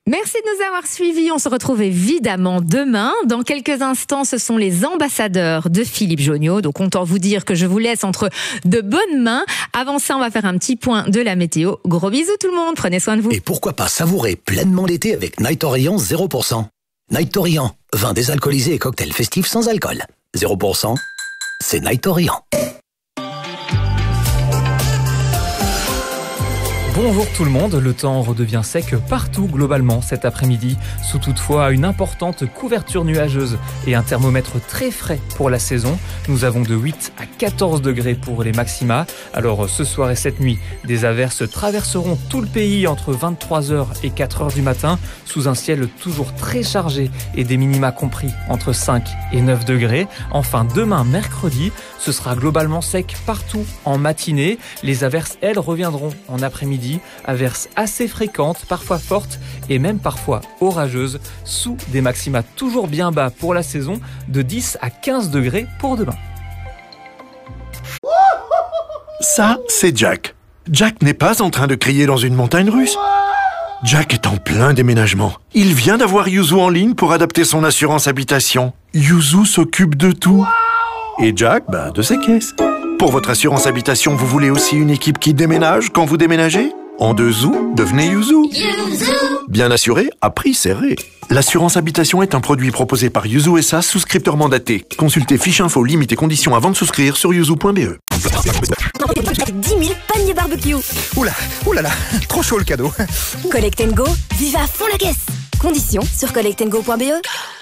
Merci de nous avoir suivis. On se retrouve évidemment demain. Dans quelques instants, ce sont les ambassadeurs de Philippe Jonniot. Donc, autant vous dire que je vous laisse entre de bonnes mains. Avant ça, on va faire un petit point de la météo. Gros bisous tout le monde. Prenez soin de vous. Et pourquoi pas savourer pleinement l'été avec Night Orient 0%. Night Orient, vin désalcoolisé et cocktail festif sans alcool. 0%, c'est Night Orient. Bonjour tout le monde, le temps redevient sec partout globalement cet après-midi, sous toutefois une importante couverture nuageuse et un thermomètre très frais pour la saison. Nous avons de 8 à 14 degrés pour les maxima. Alors ce soir et cette nuit, des averses traverseront tout le pays entre 23h et 4h du matin, sous un ciel toujours très chargé et des minima compris entre 5 et 9 degrés. Enfin demain mercredi, ce sera globalement sec partout en matinée. Les averses, elles, reviendront en après-midi. Averses assez fréquentes, parfois fortes et même parfois orageuses, sous des maxima toujours bien bas pour la saison, de 10 à 15 degrés pour demain. Ça, c'est Jack. Jack n'est pas en train de crier dans une montagne russe. Jack est en plein déménagement. Il vient d'avoir Yuzu en ligne pour adapter son assurance habitation. Yuzu s'occupe de tout. Et Jack, de ses caisses. Pour votre assurance habitation, vous voulez aussi une équipe qui déménage quand vous déménagez ? En 2 zou, devenez Yuzu. Bien assuré, à prix serré. L'assurance habitation est un produit proposé par Yuzu SA, souscripteur mandaté. Consultez fiche info, limites et conditions avant de souscrire sur yuzu.be. 10 000 paniers barbecue. Oulala, trop chaud le cadeau. Collect & Go, vive à fond la caisse. Conditions sur collectandgo.be.